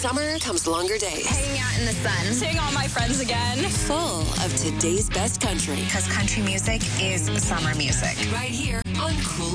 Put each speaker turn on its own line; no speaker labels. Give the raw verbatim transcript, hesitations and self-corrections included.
summer comes longer days.
Hanging out in the sun.
Seeing all my friends again.
Full of today's best country.
Because country music is summer music.
Right here on Cool